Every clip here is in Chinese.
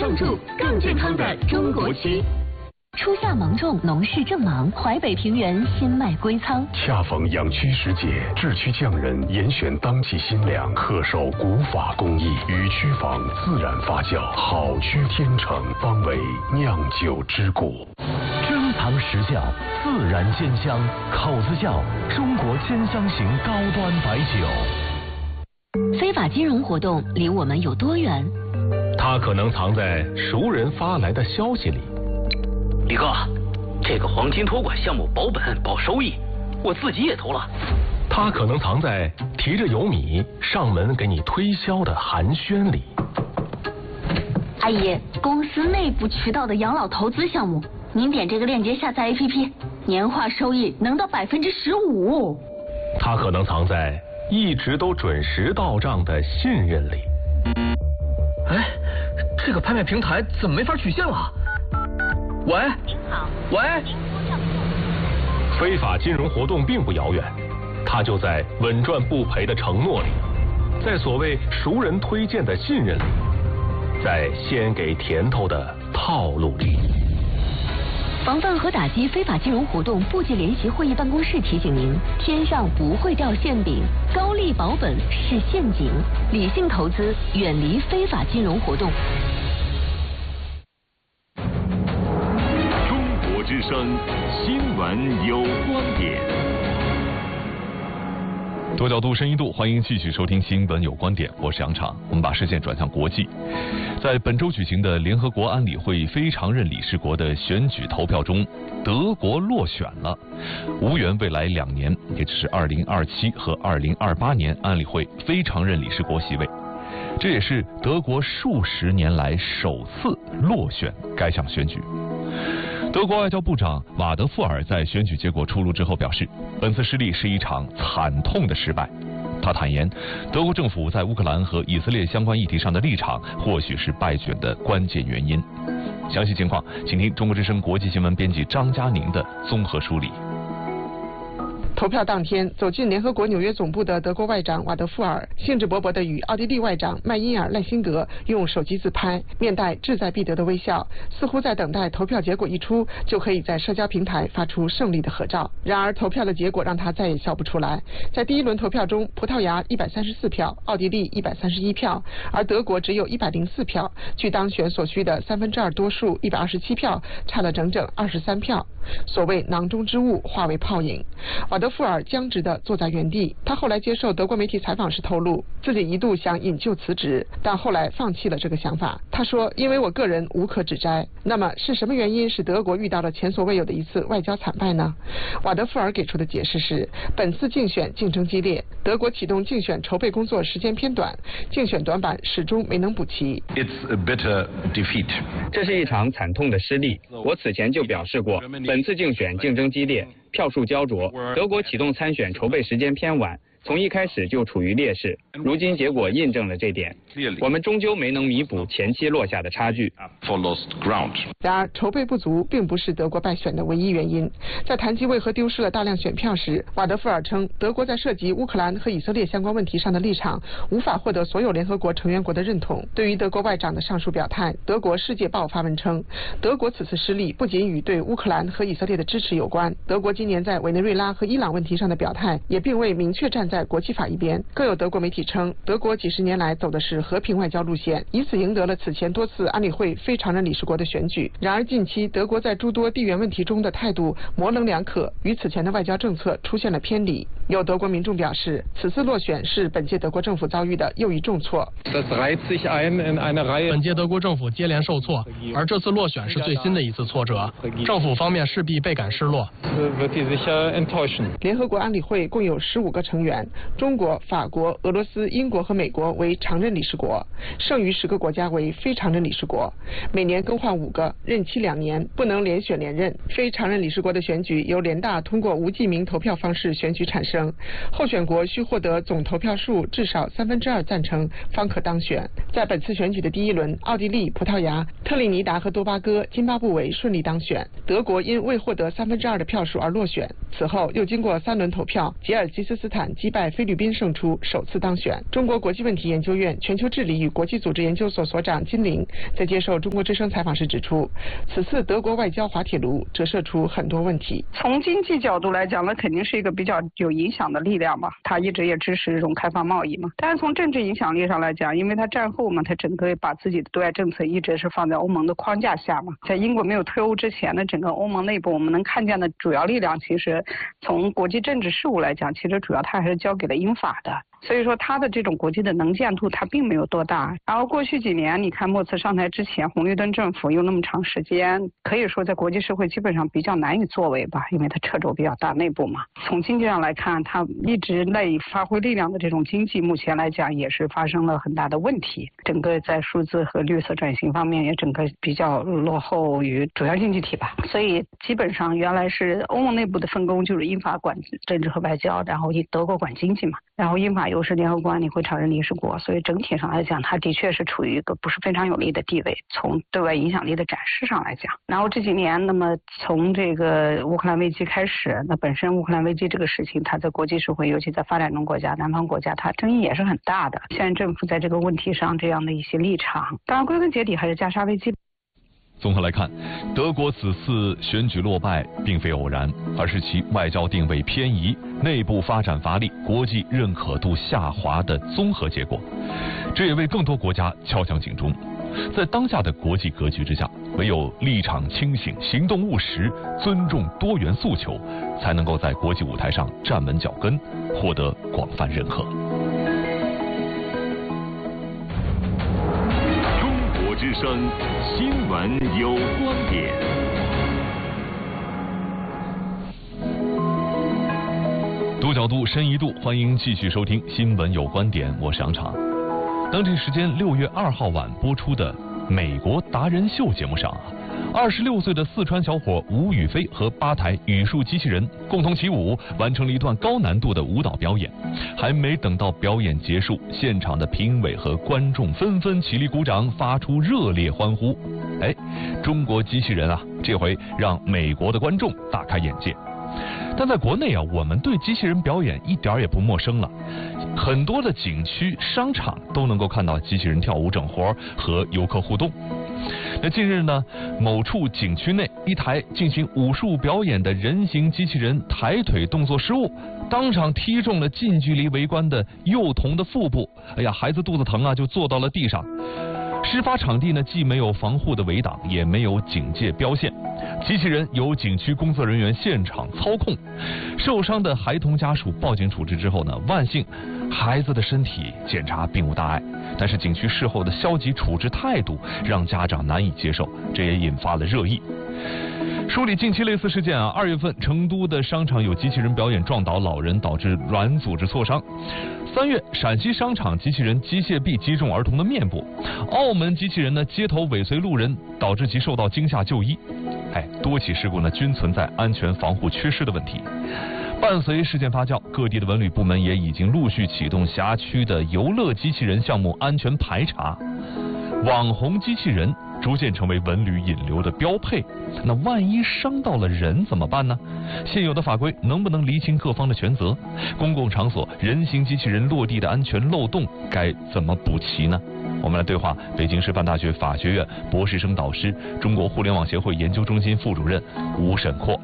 上注更健康的中国区。 初夏芒种，农事正忙，淮北平原新麦归仓。 恰逢养区时节，制区匠人严选当季新粮，恪守古法工艺，与区房自然发酵，好区天成，方为酿酒之谷。 珍藏实酵，自然鲜香，口子窖中国鲜香型高端白酒。 非法金融活动离我们有多远？ 它可能藏在熟人发来的消息里。 李哥，这个黄金托管项目保本保收益，我自己也投了。 它可能藏在提着油米上门给你推销的寒暄里。 阿姨，公司内部渠道的养老投资项目，您点这个链接下载 APP， 年化收益能到15%。 它可能藏在一直都准时到账的信任里。 哎，这个拍卖平台怎么没法取现了？喂，您好，喂。 非法金融活动并不遥远，它就在稳赚不赔的承诺里，在所谓熟人推荐的信任里，在先给甜头的套路里。 防范和打击非法金融活动部级联席会议办公室提醒您：天上不会掉馅饼，高利保本是陷阱，理性投资，远离非法金融活动。 之声新闻有观点， 多角度、深一度，欢迎继续收听新闻有观点，我是杨畅。我们把视线转向国际，在本周举行的联合国安理会非常任理事国的选举投票中，德国落选了，无缘未来2年，也就是2027和2028年安理会非常任理事国席位。这也是德国数十年来首次落选该项选举。德国外交部长瓦德富尔在选举结果出炉之后表示，本次失利是一场惨痛的失败。他坦言，德国政府在乌克兰和以色列相关议题上的立场，或许是败选的关键原因。详细情况，请听中国之声国际新闻编辑张佳宁的综合梳理。 投票当天，走进联合国纽约总部的德国外长瓦德富尔兴致勃勃地与奥地利外长麦因尔赖辛德用手机自拍，面带志在必得的微笑，似乎在等待投票结果一出就可以在社交平台发出胜利的合照。然而投票的结果让他再也笑不出来。在第一轮投票中，葡萄牙134票，奥地利131票，而德国只有104票，距当选所需的2/3多数127票差了整整23票。所谓囊中之物化为泡影，瓦德富尔僵直地坐在原地。他后来接受德国媒体采访时透露，自己一度想引咎辞职，但后来放弃了这个想法。他说，因为我个人无可指摘。那么是什么原因使德国遇到了前所未有的一次外交惨败呢？瓦德富尔给出的解释是，本次竞选竞争激烈，德国启动竞选筹备工作时间偏短，竞选短板始终没能补齐。 It's a bitter defeat. 这是一场惨痛的失利。我此前就表示过，本次竞选竞争激烈，票数焦灼，德国启动参选筹备时间偏晚，从一开始就处于劣势。如今结果印证了这点，我们终究没能弥补前期落下的差距。 然而筹备不足并不是德国败选的唯一原因。在谈及为何丢失了大量选票时，瓦德富尔称，德国在涉及乌克兰和以色列相关问题上的立场无法获得所有联合国成员国的认同。对于德国外长的上述表态，德国《世界报》发文称，德国此次失利不仅与对乌克兰和以色列的支持有关，德国今年在委内瑞拉和伊朗问题上的表态也并未明确站在国际法一边。更有德国媒体称，德国几十年来走的是和平外交路线，以此赢得了此前多次安理会非常任理事国的选举。然而近期德国在诸多地缘问题中的态度模棱两可，与此前的外交政策出现了偏离。有德国民众表示，此次落选是本届德国政府遭遇的又一重挫。 本届德国政府接连受挫，而这次落选是最新的一次挫折，政府方面势必倍感失落。 联合国安理会共有15个成员，中国、法国、俄罗斯、英国和美国为常任理事国，剩余10个国家为非常任理事国，每年更换5个，任期2年，不能连选连任。非常任理事国的选举由联大通过无记名投票方式选举产生。 争。候选国需获得总投票数至少2/3赞成方可当选。在本次选举的第一轮，奥地利、葡萄牙、特立尼达和多巴哥、津巴布韦顺利当选，德国因未获得2/3的票数而落选。此后又经过3轮投票，吉尔吉斯斯坦击败菲律宾胜出，首次当选。中国国际问题研究院全球治理与国际组织研究所所长金玲在接受中国之声采访时指出，此次德国外交滑铁卢折射出很多问题。 从经济角度来讲，那肯定是一个比较有影响的力量嘛，他一直也支持这种开放贸易嘛。但是从政治影响力上来讲，因为他战后嘛，他整个把自己的对外政策一直是放在欧盟的框架下嘛。在英国没有退欧之前的整个欧盟内部，我们能看见的主要力量，其实从国际政治事务来讲，其实主要他还是交给了英法的。所以说他的这种国际的能见度他并没有多大。然后过去几年你看默茨上台之前，红绿灯政府有那么长时间，可以说在国际社会基本上比较难以作为吧，因为他掣肘比较大，内部嘛。从经济上来看，他一直内发挥力量的这种经济目前来讲也是发生了很大的问题，整个在数字和绿色转型方面也整个比较落后于主要经济体吧。所以基本上原来是欧盟内部的分工，就是英法管政治和外交，然后德国管经济嘛，然后英法又是联合国安理会常任理事国，所以整体上来讲，它的确是处于一个不是非常有利的地位，从对外影响力的展示上来讲。然后这几年，那么从这个乌克兰危机开始，那本身乌克兰危机这个事情，它在国际社会，尤其在发展中国家、南方国家，它争议也是很大的。现在政府在这个问题上这样的一些立场，当然归根结底还是加沙危机。 综合来看，德国此次选举落败并非偶然，而是其外交定位偏移、内部发展乏力、国际认可度下滑的综合结果。这也为更多国家敲响警钟。在当下的国际格局之下，唯有立场清醒、行动务实、尊重多元诉求，才能够在国际舞台上站稳脚跟，获得广泛认可。 中国之声新闻有观点。 多角度，深一度，欢迎继续收听《新闻有观点》，我是杨常。当地时间6月2号晚播出的《美国达人秀》节目上，26岁的四川小伙吴宇飞和8台语数机器人共同起舞，完成了一段高难度的舞蹈表演。还没等到表演结束，现场的评委和观众纷纷起立鼓掌，发出热烈欢呼。中国机器人啊，这回让美国的观众大开眼界。但在国内啊，我们对机器人表演一点也不陌生了，很多的景区、商场都能够看到机器人跳舞整活和游客互动。那近日呢，某处景区内一台进行武术表演的人形机器人抬腿动作失误，当场踢中了近距离围观的幼童的腹部，孩子肚子疼啊，就坐到了地上。事发场地呢，既没有防护的围挡，也没有警戒标线，机器人由景区工作人员现场操控。受伤的孩童家属报警处置之后呢，万幸孩子的身体检查并无大碍，但是景区事后的消极处置态度让家长难以接受，这也引发了热议。梳理近期类似事件啊，2月份成都的商场有机器人表演撞倒老人，导致软组织挫伤。3月，陕西商场机器人机械臂击中儿童的面部。澳门机器人呢街头尾随路人，导致其受到惊吓就医。多起事故呢均存在安全防护缺失的问题。伴随事件发酵，各地的文旅部门也已经陆续启动辖区的游乐机器人项目安全排查。网红机器人逐渐成为文旅引流的标配，那万一伤到了人怎么办呢？现有的法规能不能厘清各方的权责？公共场所人形机器人落地的安全漏洞该怎么补齐呢？我们来对话北京师范大学法学院博士生导师、中国互联网协会研究中心副主任吴沈阔。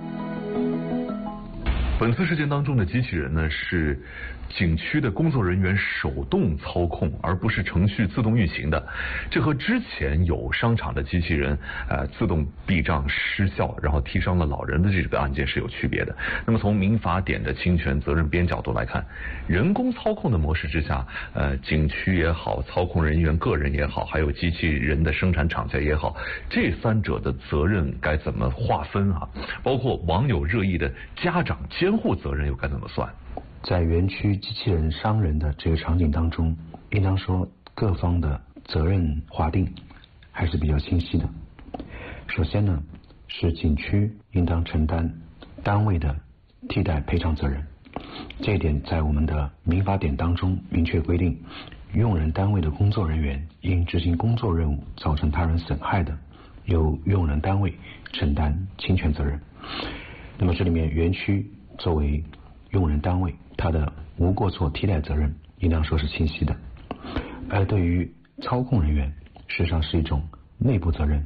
本次事件当中的机器人呢，是景区的工作人员手动操控，而不是程序自动运行的。这和之前有商场的机器人自动避障失效，然后踢伤了老人的这个案件是有区别的。那么从民法典的侵权责任编角度来看，人工操控的模式之下，景区也好，操控人员个人也好，还有机器人的生产厂家也好，这三者的责任该怎么划分啊？包括网友热议的家长监护责任又该怎么算？ 在园区机器人伤人的这个场景当中，应当说各方的责任划定还是比较清晰的。首先呢，是景区应当承担单位的替代赔偿责任， 这一点在我们的民法典当中明确规定，用人单位的工作人员因执行工作任务造成他人损害的，由用人单位承担侵权责任。那么这里面园区作为用人单位，它的无过错替代责任应当说是清晰的。而对于操控人员，事实上是一种内部责任